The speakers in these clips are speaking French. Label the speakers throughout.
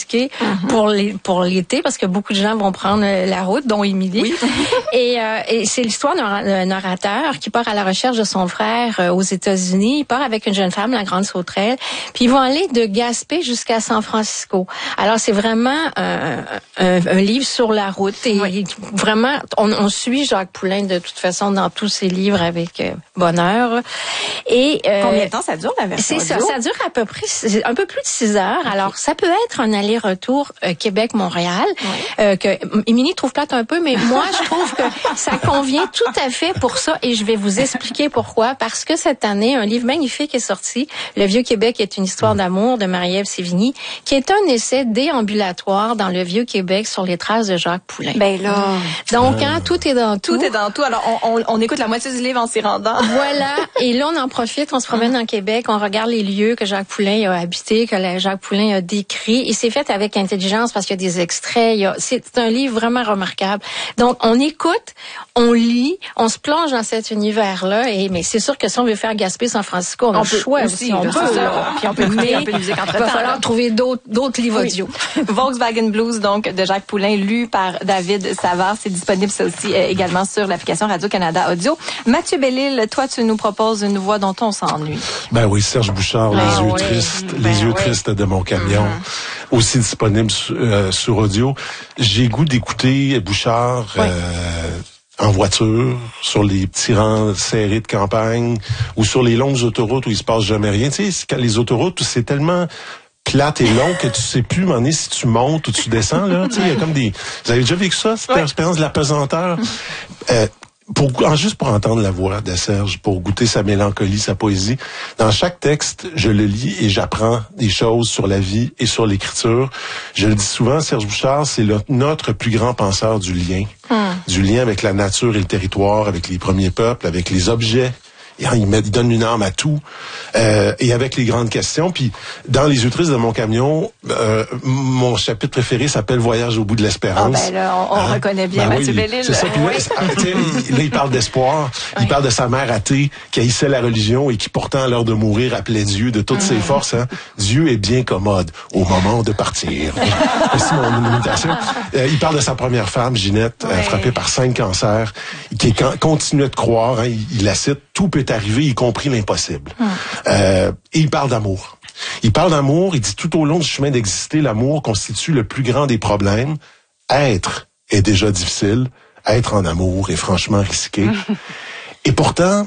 Speaker 1: indiqué pour l'été, parce que beaucoup de gens vont prendre la route, dont Émilie. Oui. Et c'est l'histoire d'un orateur qui part à la recherche de son frère aux États-Unis. Il part avec une jeune femme, la Grande Sauterelle, puis ils vont aller de Gaspé jusqu'à San Francisco. Alors, c'est vraiment un livre sur la route. Et vraiment, on suit Jacques Poulain, de toute façon, dans tous ses livres avec bonheur. Et
Speaker 2: combien de temps ça dure, la version audio?
Speaker 1: C'est ça dure à peu près un peu plus de 6 heures. Okay. Alors, ça peut être un aller-retour Québec-Montréal, que Émilie trouve plate un peu, mais moi, je trouve que ça convient tout à fait pour ça, et je vais vous expliquer pourquoi. Parce que cette année, un livre magnifique est sorti, Le Vieux-Québec est une histoire d'amour, de Marie-Ève Sévigny, qui est un essai déambulatoire dans le Vieux-Québec sur les traces de Jacques Poulain.
Speaker 2: Ben là...
Speaker 1: Donc, tout est dans tout.
Speaker 2: Tout est dans tout. Alors, on écoute la moitié du livre en s'y rendant.
Speaker 1: Voilà. Et là, on en profite, on se promène dans Québec, on regarde les lieux que Jacques Poulain a habités, que Jacques Poulain a décrits. Et c'est fait avec intelligence parce qu'il y a des extraits. C'est un livre vraiment remarquable. Donc, on écoute, on lit, on se plonge dans cet univers-là. Mais c'est sûr que si on veut faire Gaspé-San Francisco, on a le choix aussi. On peut, puis on peut écouter un peu de musique entre-temps. Il va falloir trouver d'autres livres audio.
Speaker 2: Volkswagen Blues, donc, de Jacques Poulain, lu par David Savard. C'est disponible, ça aussi, également sur l'application Radio-Canada Audio. Mathieu Bellil, toi, tu nous proposes une voix dont on s'ennuie.
Speaker 3: Ben oui, Serge Bouchard, Les yeux tristes de mon camion. Aussi disponible sur audio. J'ai goût d'écouter Bouchard en voiture, sur les petits rangs serrés de campagne, ou sur les longues autoroutes où il se passe jamais rien. Tu sais, quand les autoroutes, c'est tellement plate et long que tu sais plus, m'en est, si tu montes ou tu descends, là. Tu sais, il y a comme des... Vous avez déjà vécu ça, cette expérience de la pesanteur? Juste pour entendre la voix de Serge, pour goûter sa mélancolie, sa poésie. Dans chaque texte, je le lis et j'apprends des choses sur la vie et sur l'écriture. Je le dis souvent, Serge Bouchard, c'est notre plus grand penseur du lien. Du lien avec la nature et le territoire, avec les premiers peuples, avec les objets. Il donne une âme à tout, et avec les grandes questions. Puis dans Les yeux tristes de mon camion, mon chapitre préféré s'appelle Voyage au bout de l'espérance.
Speaker 2: Ah ben là, on reconnaît bien Mathieu Bellil.
Speaker 3: C'est ça. Puis là, il parle d'espoir. Il parle de sa mère athée qui haïssait la religion et qui pourtant, à l'heure de mourir, appelait Dieu de toutes ses forces. Hein. Dieu est bien commode au moment de partir. C'est mon imitation. Il parle de sa première femme, Ginette, frappée par 5 cancers, qui continuait de croire. Hein, il la cite. Tout peut arriver, y compris l'impossible. Et il parle d'amour. Il parle d'amour, il dit tout au long du chemin d'exister, l'amour constitue le plus grand des problèmes. Être est déjà difficile. Être en amour est franchement risqué. Et pourtant,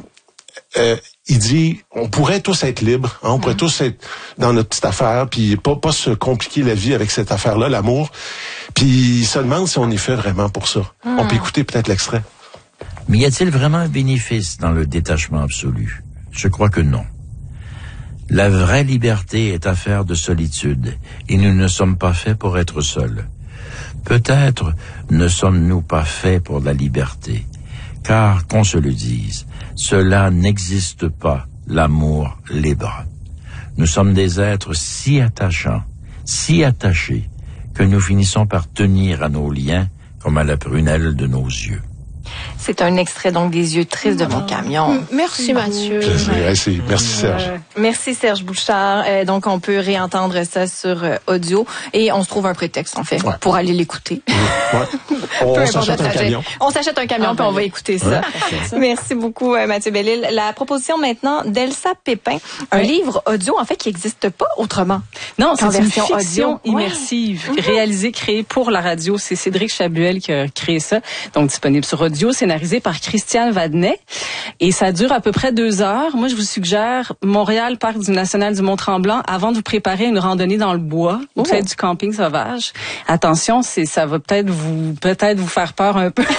Speaker 3: il dit, on pourrait tous être libres, hein, on pourrait tous être dans notre petite affaire, puis pas se compliquer la vie avec cette affaire-là, l'amour. Puis il se demande si on est fait vraiment pour ça. On peut écouter peut-être l'extrait.
Speaker 4: Mais y a-t-il vraiment un bénéfice dans le détachement absolu? Je crois que non. La vraie liberté est affaire de solitude, et nous ne sommes pas faits pour être seuls. Peut-être ne sommes-nous pas faits pour la liberté, car, qu'on se le dise, cela n'existe pas, l'amour libre. Nous sommes des êtres si attachants, si attachés, que nous finissons par tenir à nos liens comme à la prunelle de nos yeux.
Speaker 2: C'est un extrait donc des yeux tristes de mon camion.
Speaker 1: Merci Mathieu.
Speaker 3: Merci Serge.
Speaker 2: Merci Serge Bouchard. Donc on peut réentendre ça sur audio et on se trouve un prétexte en fait pour aller l'écouter.
Speaker 3: On s'achète un camion.
Speaker 2: On s'achète un camion puis on va écouter ça. Merci beaucoup Mathieu Bellil. La proposition maintenant d'Elsa Pépin, un livre audio en fait qui n'existe pas autrement.
Speaker 5: Non, c'est une fiction immersive réalisée, créée pour la radio. C'est Cédric Chabuel qui a créé ça. Donc disponible sur audio, scénarisé par Christiane Vadnet. Et ça dure à peu près 2 heures. Moi, je vous suggère Montréal, Parc du National du Mont-Tremblant, avant de vous préparer une randonnée dans le bois, ou peut-être du camping sauvage. Attention, ça va peut-être vous faire peur un peu.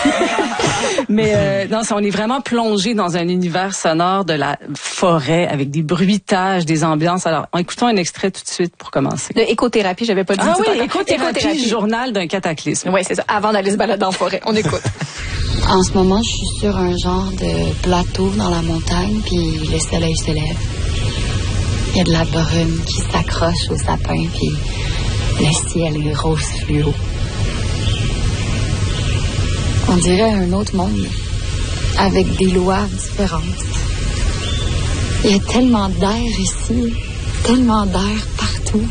Speaker 5: Mais non, on est vraiment plongé dans un univers sonore de la forêt, avec des bruitages, des ambiances. Alors, écoutons un extrait tout de suite pour commencer.
Speaker 2: De écothérapie, j'avais pas dit ça.
Speaker 5: Ah oui, écothérapie, journal d'un cataclysme.
Speaker 2: Oui, c'est ça. Avant d'aller se balader en forêt, on écoute.
Speaker 6: En ce moment, je suis sur un genre de plateau dans la montagne, puis le soleil se lève. Il y a de la brume qui s'accroche au sapin, puis le ciel est rose fluo. On dirait un autre monde, avec des lois différentes. Il y a tellement d'air ici, tellement d'air